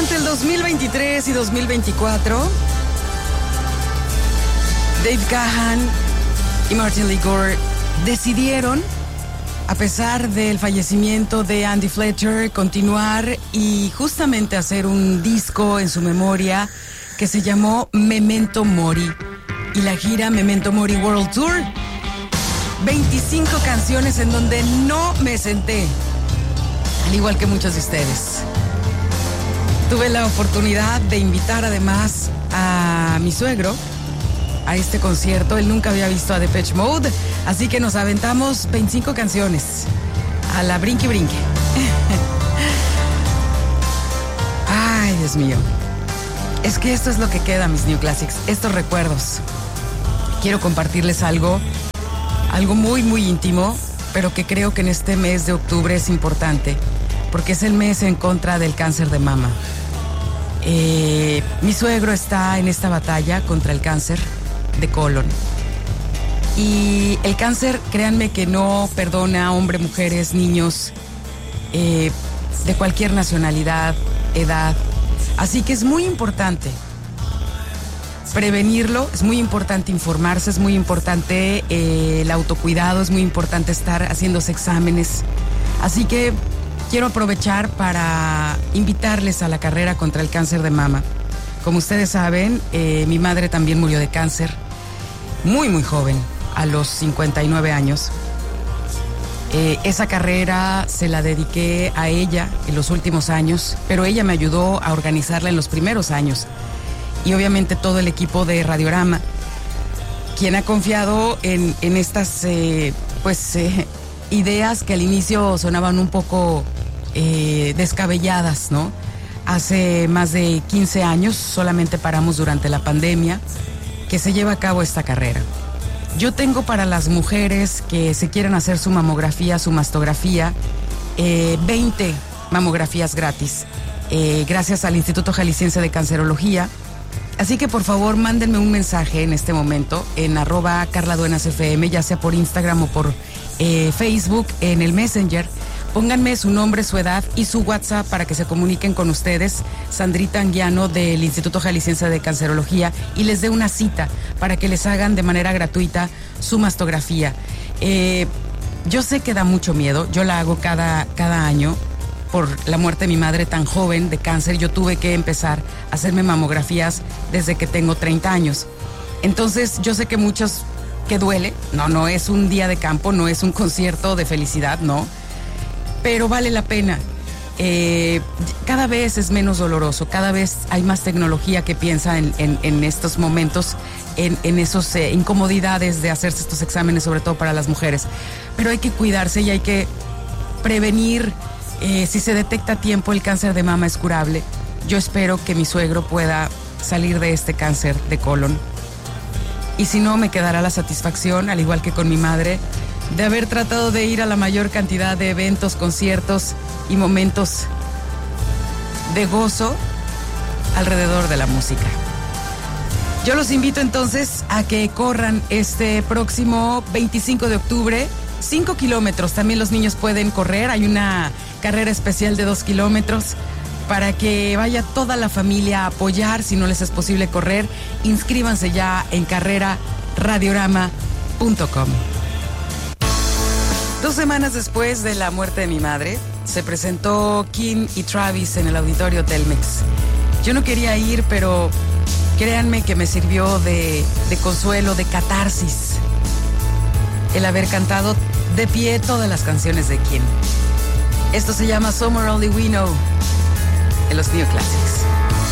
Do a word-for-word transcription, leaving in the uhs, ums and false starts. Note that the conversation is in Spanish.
Durante el dos mil veintitrés y dos mil veinticuatro, Dave Gahan y Martin Lee Gore decidieron, a pesar del fallecimiento de Andy Fletcher, continuar y justamente hacer un disco en su memoria que se llamó Memento Mori, y la gira Memento Mori World Tour. veinticinco canciones en donde no me senté, al igual que muchos de ustedes. Tuve la oportunidad de invitar además a mi suegro a este concierto. Él nunca había visto a Depeche Mode, así que nos aventamos veinticinco canciones a la brinque brinque. Ay, Dios mío. Es que esto es lo que queda, mis New Classics, estos recuerdos. Quiero compartirles algo, algo muy, muy íntimo, pero que creo que en este mes de octubre es importante, porque es el mes en contra del cáncer de mama. Eh, mi suegro está en esta batalla contra el cáncer de colon. Y el cáncer, créanme que no perdona a hombres, mujeres, niños, eh, de cualquier nacionalidad, edad. Así que es muy importante prevenirlo, es muy importante informarse, es muy importante eh, el autocuidado, es muy importante estar haciéndose exámenes. Así que quiero aprovechar para invitarles a la carrera contra el cáncer de mama. Como ustedes saben, eh, mi madre también murió de cáncer, muy, muy joven, a los cincuenta y nueve años. Eh, esa carrera se la dediqué a ella en los últimos años, pero ella me ayudó a organizarla en los primeros años. Y obviamente todo el equipo de Radiorama, quien ha confiado en, en estas eh, pues, eh, ideas que al inicio sonaban un poco eh, descabelladas, ¿no? Hace más de quince años, solamente paramos durante la pandemia, que se lleva a cabo esta carrera. Yo tengo para las mujeres que se quieran hacer su mamografía, su mastografía, eh, veinte mamografías gratis, eh, gracias al Instituto Jalisciense de Cancerología. Así que por favor mándenme un mensaje en este momento en arroba Carla Duenas F M, ya sea por Instagram o por eh, Facebook, en el Messenger. Pónganme su nombre, su edad y su WhatsApp para que se comuniquen con ustedes, Sandrita Anguiano del Instituto Jalisciense de Cancerología, y les dé una cita para que les hagan de manera gratuita su mastografía. Eh, yo sé que da mucho miedo, yo la hago cada, cada año por la muerte de mi madre tan joven de cáncer. Yo tuve que empezar a hacerme mamografías desde que tengo treinta años. Entonces yo sé que muchos que duele, no, no es un día de campo, no es un concierto de felicidad, no. Pero vale la pena. Eh, cada vez es menos doloroso, cada vez hay más tecnología que piensa en, en, en estos momentos, en, en esas eh, incomodidades de hacerse estos exámenes, sobre todo para las mujeres. Pero hay que cuidarse y hay que prevenir. Eh, si se detecta a tiempo, el cáncer de mama es curable. Yo espero que mi suegro pueda salir de este cáncer de colon. Y si no, me quedará la satisfacción, al igual que con mi madre, de haber tratado de ir a la mayor cantidad de eventos, conciertos y momentos de gozo alrededor de la música. Yo los invito entonces a que corran este próximo veinticinco de octubre, cinco kilómetros. También los niños pueden correr, hay una carrera especial de dos kilómetros para que vaya toda la familia a apoyar. Si no les es posible correr, inscríbanse ya en carrera radiorama punto com. Dos semanas después de la muerte de mi madre, se presentó Kim y Travis en el auditorio Telmex. Yo no quería ir, pero créanme que me sirvió de, de consuelo, de catarsis, el haber cantado de pie todas las canciones de Kim. Esto se llama Somewhere Only We Know, en los New Classics.